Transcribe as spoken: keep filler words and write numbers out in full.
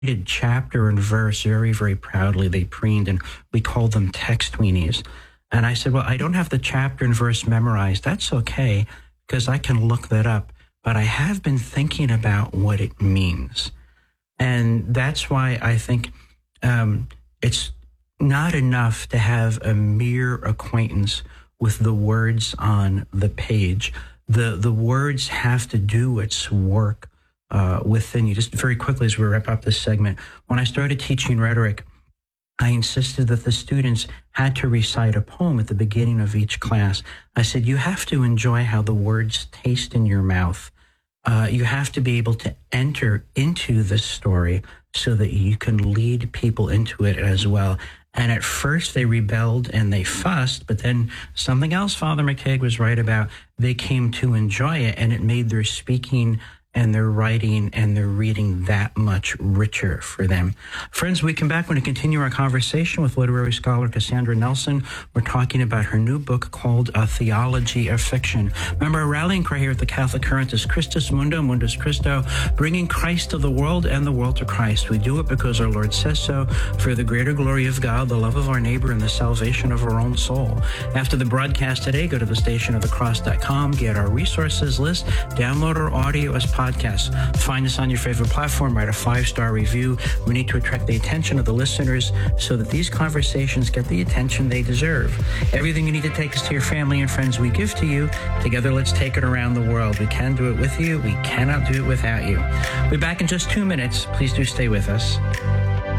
did chapter and verse very, very proudly. They preened, and we called them text weenies. And I said, well, I don't have the chapter and verse memorized. That's okay, because I can look that up. But I have been thinking about what it means. And that's why I think um, it's not enough to have a mere acquaintance with the words on the page. The, the words have to do its work uh, within you. Just very quickly as we wrap up this segment, when I started teaching rhetoric, I insisted that the students had to recite a poem at the beginning of each class. I said, you have to enjoy how the words taste in your mouth. Uh, you have to be able to enter into the story so that you can lead people into it as well. And at first they rebelled and they fussed, but then something else Father McCaig was right about, they came to enjoy it, and it made their speaking and their writing and their reading that much richer for them. Friends, we come back. We're going to continue our conversation with literary scholar Cassandra Nelson. We're talking about her new book called A Theology of Fiction. Remember, our rallying cry here at the Catholic Current is Christus Mundo, Mundus Christo, bringing Christ to the world and the world to Christ. We do it because our Lord says so, for the greater glory of God, the love of our neighbor, and the salvation of our own soul. After the broadcast today, go to the station of the cross dot com, get our resources list, download our audio as podcasts. Find us on your favorite platform, write a five-star review. We need to attract the attention of the listeners so that these conversations get the attention they deserve. Everything you need to take us to your family and friends we give to you. Together, let's take it around the world. We can do it with you. We cannot do it without you. We'll be back in just two minutes. Please do stay with us.